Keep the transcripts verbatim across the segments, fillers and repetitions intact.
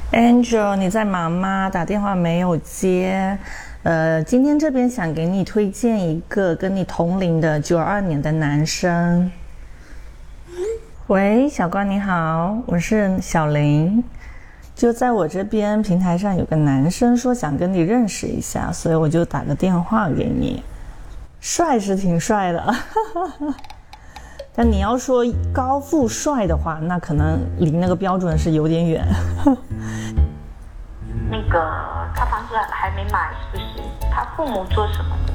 Angel， 你在忙吗？打电话没有接。呃，今天这边想给你推荐一个跟你同龄的九二年的男生。喂，小关你好，我是小林。就在我这边平台上有个男生说想跟你认识一下，所以我就打个电话给你。帅是挺帅的，但你要说高富帅的话，那可能离那个标准是有点远。 那个他房子还没买，是不是？他父母做什么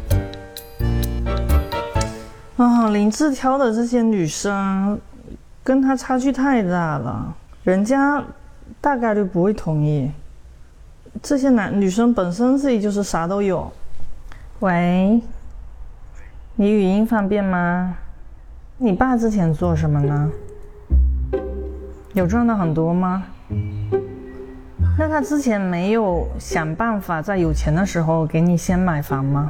的？ 啊，林志挑的这些女生跟他差距太大了，人家大概率不会同意。这些男女生本身自己就是啥都有。喂，你语音方便吗？你爸之前做什么呢？有赚到很多吗？那他之前没有想办法在有钱的时候给你先买房吗？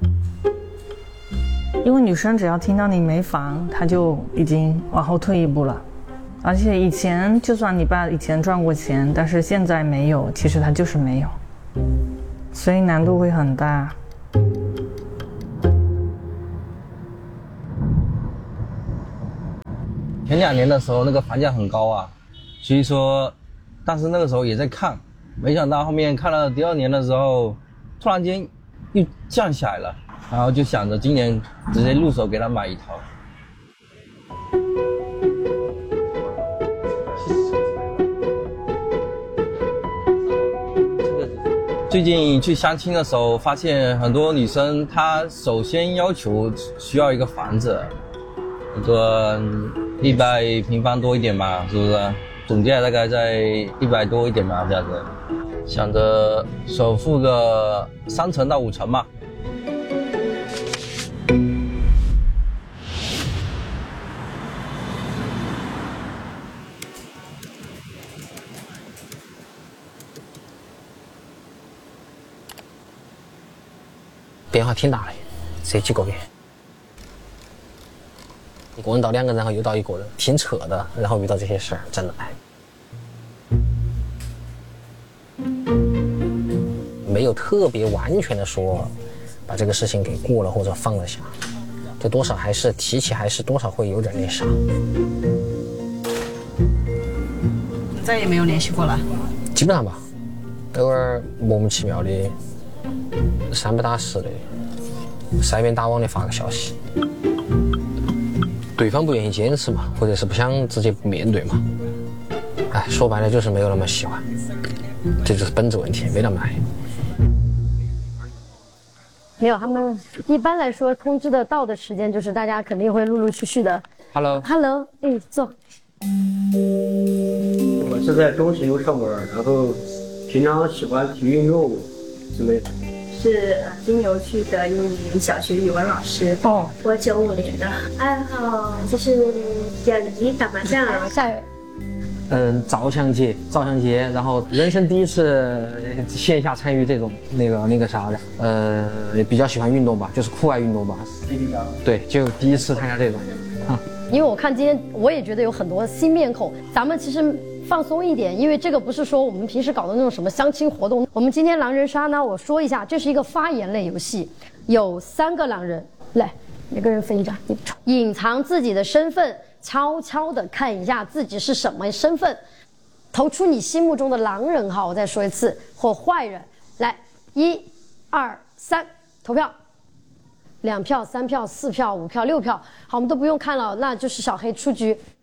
因为女生只要听到你没房，她就已经往后退一步了。而且以前就算你爸以前赚过钱，但是现在没有，其实他就是没有，所以难度会很大。 前两年的时候那个房价很高啊，所以说但是那个时候也在看，没想到后面看了第二年的时候突然间又降下来了，然后就想着今年直接入手给他买一套。最近去相亲的时候发现很多女生她首先要求需要一个房子，一个一百平方多一点吧，是不是？总价大概在一百多一点吧，这样子。想着首付个三成到五成吧。 变化挺大的，这几个月。一个人到两个人，然后又到一个人，挺扯的。然后遇到这些事儿，真的哎，没有特别完全的说把这个事情给过了或者放了下，就多少还是提起，还是多少会有点那啥。 再也没有联系过了， 基本上吧，偶尔莫名其妙的，三不打十的，三边打网的发个消息。对方不愿意坚持嘛，或者是不想直接面对嘛，哎，说白了就是没有那么喜欢，这就是本质问题，没那么爱。 没有，他们一般来说通知的到的时间就是大家肯定会陆陆续续的。Hello，Hello， 哎，坐。 我是在中石油上班，然后平常喜欢体育运动之类的。 是金牛区的一名小学语文老师。哦，我九五年的，爱好就是钓鱼、打麻将、下雨。 嗯，照相节，照相节，然后人生第一次线下参与这种那个那个啥的，呃，比较喜欢运动吧，就是户外运动吧。对，就第一次参加这种。啊， 因为我看今天我也觉得有很多新面孔，咱们其实放松一点，因为这个不是说我们平时搞的那种什么相亲活动。我们今天狼人杀呢，我说一下，这是一个发言类游戏，有三个狼人，来，每个人分一张，隐藏自己的身份，悄悄的看一下自己是什么身份，投出你心目中的狼人哈，我再说一次，或坏人。来，一、二、三，投票。两票、三票、四票、五票、六票，好，我们都不用看了，那就是小黑出局。